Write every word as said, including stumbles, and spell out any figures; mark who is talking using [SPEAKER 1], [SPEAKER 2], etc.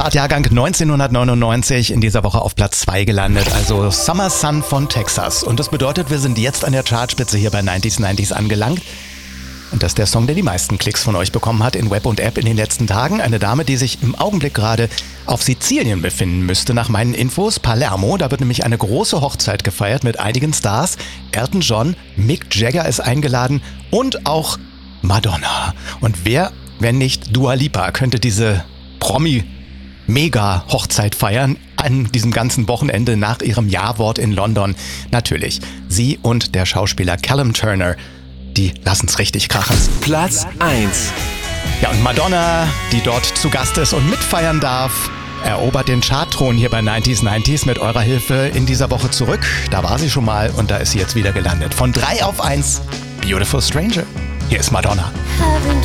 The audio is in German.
[SPEAKER 1] Chartjahrgang neunzehnhundertneunundneunzig, in dieser Woche auf Platz zwei gelandet, also Summer Sun von Texas. Und das bedeutet, wir sind jetzt an der Chartspitze hier bei neunzig neunzig angelangt. Und das ist der Song, der die meisten Klicks von euch bekommen hat in Web und App in den letzten Tagen. Eine Dame, die sich im Augenblick gerade auf Sizilien befinden müsste, nach meinen Infos. Palermo, da wird nämlich eine große Hochzeit gefeiert mit einigen Stars. Elton John, Mick Jagger ist eingeladen und auch Madonna. Und wer, wenn nicht Dua Lipa, könnte diese Promi-Mega-Hochzeit feiern an diesem ganzen Wochenende nach ihrem Ja-Wort in London? Natürlich, sie und der Schauspieler Callum Turner. Die lassen's richtig krachen.
[SPEAKER 2] Platz eins.
[SPEAKER 1] Ja, und Madonna, die dort zu Gast ist und mitfeiern darf, erobert den Chartthron hier bei neunzig neunzig mit eurer Hilfe in dieser Woche zurück. Da war sie schon mal und da ist sie jetzt wieder gelandet. Von drei auf eins, Beautiful Stranger. Hier ist Madonna.